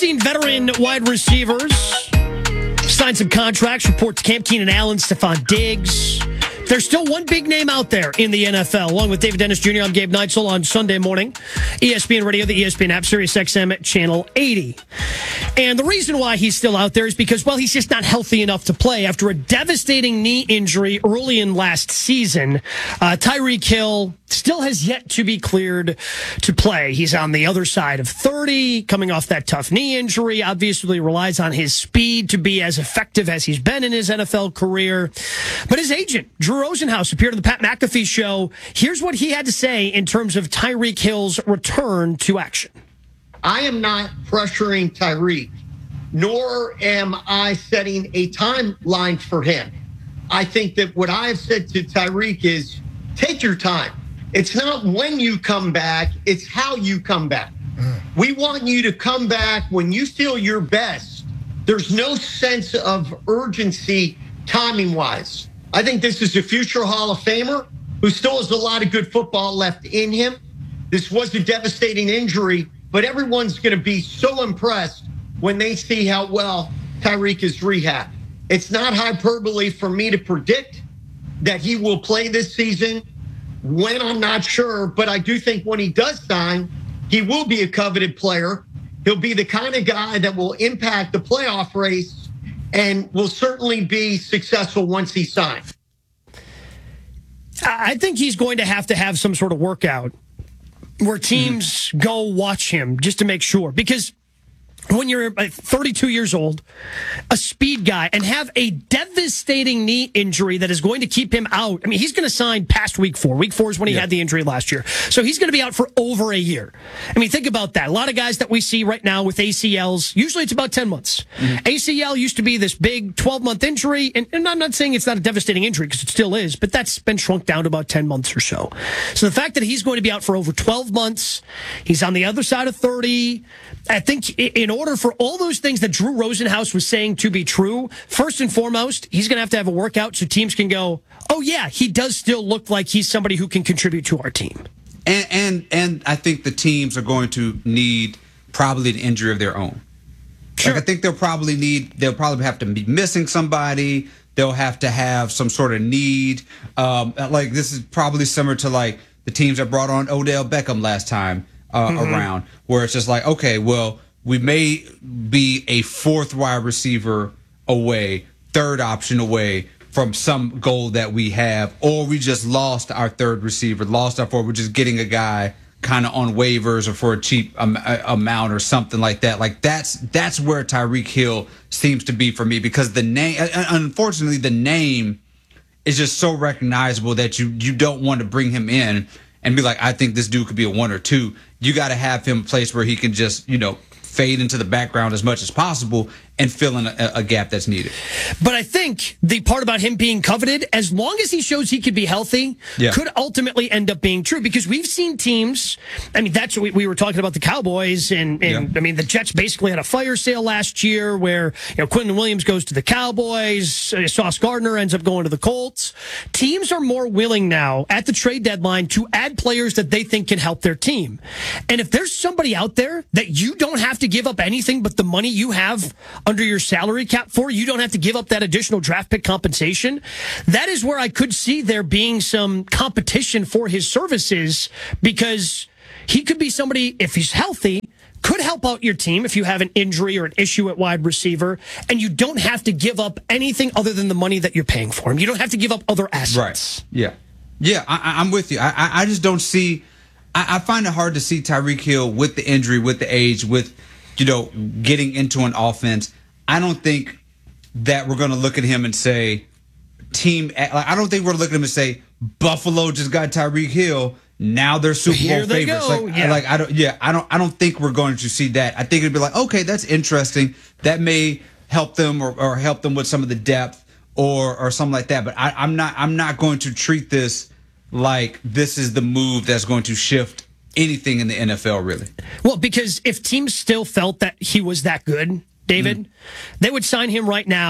seen veteran wide receivers sign some contracts, report to Camp Keenan Allen, Stephon Diggs. There's still one big name out there in the NFL. Along with David Dennis Jr., I'm Gabe Neitzel on Sunday morning. ESPN Radio, the ESPN app, Sirius XM Channel 80. And the reason why he's still out there is because, well, he's just not healthy enough to play. After a devastating knee injury early in last season, Tyreek Hill still has yet to be cleared to play. He's on the other side of 30, coming off that tough knee injury, obviously relies on his speed to be as effective as he's been in his NFL career. But his agent, Drew Rosenhaus, appeared on the Pat McAfee show. Here's what he had to say in terms of Tyreek Hill's return to action. I am not pressuring Tyreek, nor am I setting a timeline for him. I think that what I have said to Tyreek is take your time. It's not when you come back, it's how you come back. We want you to come back when you feel your best. There's no sense of urgency timing-wise. I think this is a future Hall of Famer who still has a lot of good football left in him. This was a devastating injury, but everyone's going to be so impressed when they see how well Tyreek is rehabbed. It's not hyperbole for me to predict that he will play this season. When, I'm not sure, but I do think when he does sign, he will be a coveted player. He'll be the kind of guy that will impact the playoff race and will certainly be successful once he signs. I think he's going to have some sort of workout where teams go watch him just to make sure. Because when you're 32 years old, a speed guy, and have a devastating knee injury that is going to keep him out. I mean, he's going to sign past week 4. Week 4 is when he had the injury last year. So he's going to be out for over a year. I mean, think about that. A lot of guys that we see right now with ACLs, usually it's about 10 months. ACL used to be this big 12-month injury. And I'm not saying it's not a devastating injury because it still is, but that's been shrunk down to about 10 months or so. So the fact that he's going to be out for over 12 months, he's on the other side of 30. I think in order for all those things that Drew Rosenhaus was saying to be true, first and foremost, he's going to have a workout so teams can go, oh, yeah, he does still look like he's somebody who can contribute to our team. And I think the teams are going to need probably an injury of their own. Sure. Like I think they'll probably have to be missing somebody. They'll have to have some sort of need. Like this is probably similar to like the teams that brought on Odell Beckham last time around, where it's just like, okay, well, we may be a fourth wide receiver away, third option away from some goal that we have, or we just lost our third receiver, we're just getting a guy kind of on waivers or for a cheap amount or something like that. Like that's where Tyreek Hill seems to be for me, because the name, unfortunately, the name is just so recognizable that you don't want to bring him in and be like, I think this dude could be a 1 or 2. You got to have him a place where he can just, fade into the background as much as possible and fill in a gap that's needed. But I think the part about him being coveted, as long as he shows he could be healthy, could ultimately end up being true. Because we've seen teams, I mean, that's what we were talking about the Cowboys, and I mean, the Jets basically had a fire sale last year where, Quentin Williams goes to the Cowboys, Sauce Gardner ends up going to the Colts. Teams are more willing now at the trade deadline to add players that they think can help their team. And if there's somebody out there that you don't have to give up anything but the money you have under your salary cap for, you don't have to give up that additional draft pick compensation. That is where I could see there being some competition for his services, because he could be somebody, if he's healthy, could help out your team if you have an injury or an issue at wide receiver, and you don't have to give up anything other than the money that you're paying for him. You don't have to give up other assets. Right. Yeah, I'm with you. I just don't see, I find it hard to see Tyreek Hill with the injury, with the age, with, getting into an offense. I don't think that we're going to look at him and say, I don't think we're looking at him and say, Buffalo just got Tyreek Hill. Now they're Super Bowl favorites. I don't think we're going to see that. I think it'd be like, okay, that's interesting. That may help them or help them with some of the depth or something like that. But I'm not going to treat this like this is the move that's going to shift anything in the NFL, really. Well, because if teams still felt that he was that good, David, they would sign him right now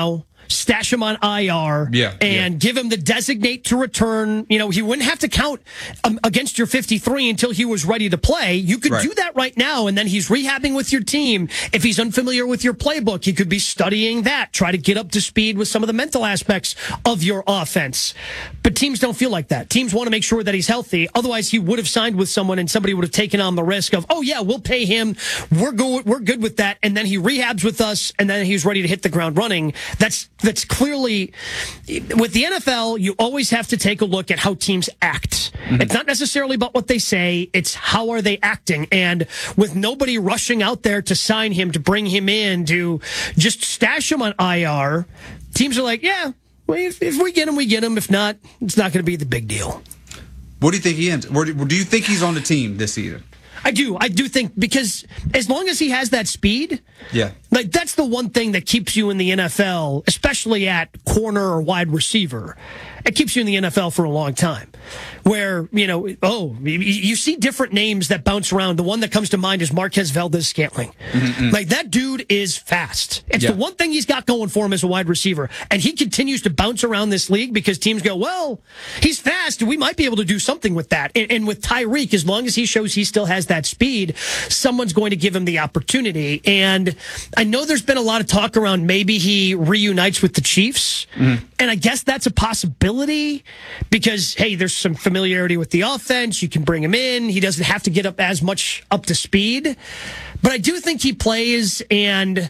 stash him on IR, and give him the designate to return. You know, he wouldn't have to count against your 53 until he was ready to play. You could do that right now, and then he's rehabbing with your team. If he's unfamiliar with your playbook, he could be studying that, try to get up to speed with some of the mental aspects of your offense. But teams don't feel like that. Teams want to make sure that he's healthy. Otherwise, he would have signed with someone and somebody would have taken on the risk of, oh yeah, we'll pay him. We're good with that. And then he rehabs with us, and then he's ready to hit the ground running. That's clearly, with the NFL, you always have to take a look at how teams act. It's not necessarily about what they say, it's how are they acting. And with nobody rushing out there to sign him, to bring him in, to just stash him on IR, teams are like, yeah, well, if we get him, we get him. If not, it's not going to be the big deal. What do you think he ends? Do you think he's on the team this season? I do think, because as long as he has that speed, like that's the one thing that keeps you in the NFL, especially at corner or wide receiver. It keeps you in the NFL for a long time. Where, you see different names that bounce around. The one that comes to mind is Marquez Valdez-Scantling. Like, that dude is fast. It's the one thing he's got going for him as a wide receiver. And he continues to bounce around this league because teams go, well, he's fast. We might be able to do something with that. And with Tyreek, as long as he shows he still has that speed, someone's going to give him the opportunity. And I know there's been a lot of talk around maybe he reunites with the Chiefs. And I guess that's a possibility because, hey, there's some familiarity with the offense. You can bring him in. He doesn't have to get as much up to speed. But I do think he plays, and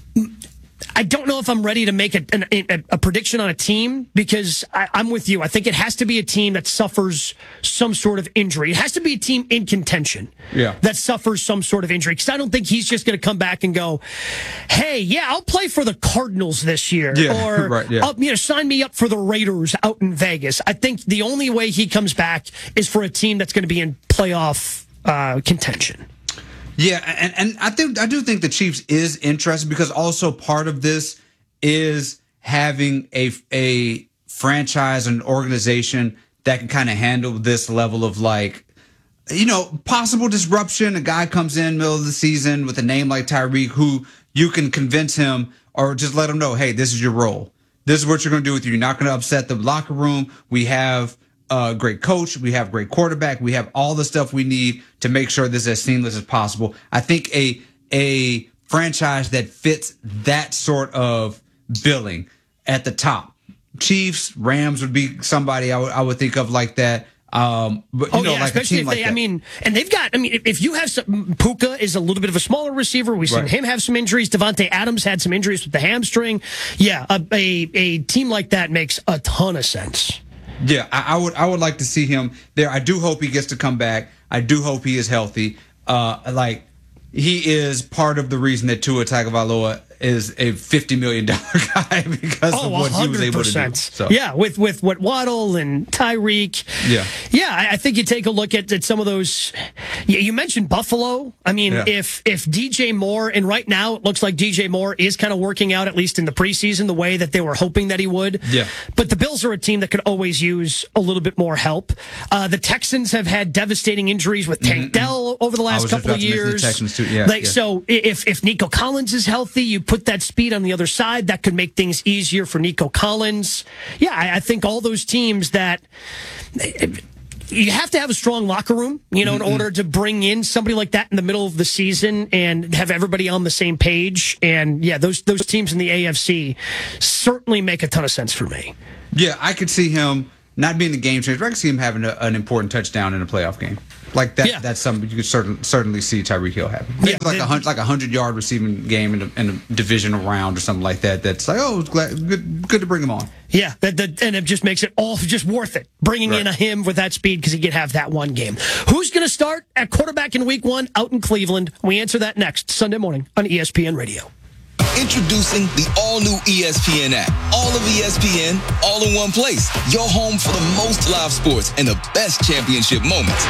I don't know if I'm ready to make a prediction on a team because I'm with you. I think it has to be a team that suffers some sort of injury. It has to be a team in contention that suffers some sort of injury, because I don't think he's just going to come back and go, hey, I'll play for the Cardinals this year, or sign me up for the Raiders out in Vegas. I think the only way he comes back is for a team that's going to be in playoff contention. Yeah, and I do think the Chiefs is interested because also part of this is having a franchise and organization that can kind of handle this level of possible disruption. A guy comes in middle of the season with a name like Tyreek, who you can convince him or just let him know, hey, this is your role. This is what you're going to do with you. You're not going to upset the locker room. We have a great coach. We have great quarterback. We have all the stuff we need to make sure this is as seamless as possible. I think a franchise that fits that sort of billing at the top. Chiefs, Rams would be somebody I would think of like that. But especially if they, and they've got, if you have Puka is a little bit of a smaller receiver. We've seen him have some injuries. Devontae Adams had some injuries with the hamstring. Yeah, a team like that makes a ton of sense. Yeah, I would like to see him there. I do hope he gets to come back. I do hope he is healthy. He is part of the reason that Tua Tagovailoa is a $50 million guy because of what 100%. He was able to do. So. Yeah, with what Waddle and Tyreek. Yeah, I think you take a look at some of those. You mentioned Buffalo. If DJ Moore, and right now it looks like DJ Moore is kind of working out, at least in the preseason, the way that they were hoping that he would. Yeah. But the Bills are a team that could always use a little bit more help. The Texans have had devastating injuries with Tank Dell over the last couple of years. The Texans too. So if Nico Collins is healthy, you put that speed on the other side, that could make things easier for Nico Collins. Yeah, I think all those teams that you have to have a strong locker room, in order to bring in somebody like that in the middle of the season and have everybody on the same page. And yeah, those teams in the AFC certainly make a ton of sense for me. Yeah, I could see him not being the game changer. I could see him having an important touchdown in a playoff game. Like that, that's something you could certainly see Tyreek Hill having. Maybe like a 100-yard receiving game in a divisional round or something like that. That's like, good to bring him on. Yeah, and it just makes it all just worth it. Bringing in him with that speed because he could have that one game. Who's going to start at quarterback in Week 1 out in Cleveland? We answer that next Sunday morning on ESPN Radio. Introducing the all-new ESPN app. All of ESPN, all in one place. Your home for the most live sports and the best championship moments.